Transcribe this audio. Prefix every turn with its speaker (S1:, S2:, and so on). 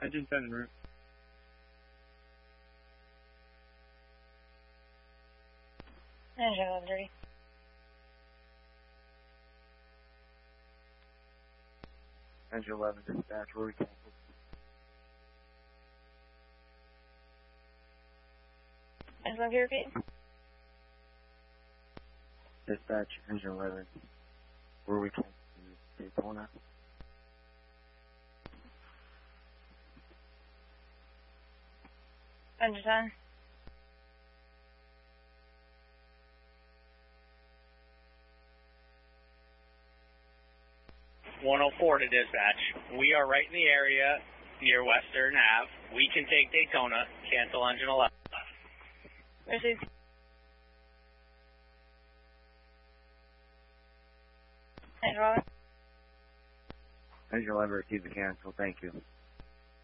S1: Engine 10 en route.
S2: Engine 1130.
S3: Engine 11 dispatch, where we canceled.
S2: Engine 11, repeat.
S3: Dispatch, Engine 11, where we canceled Daytona.
S2: Engine 10.
S4: .104 to dispatch. We are right in the area near Western Ave. We can take Daytona. Cancel engine 11.
S2: Receive. Engine 11.
S3: Engine 11 received the cancel, thank you.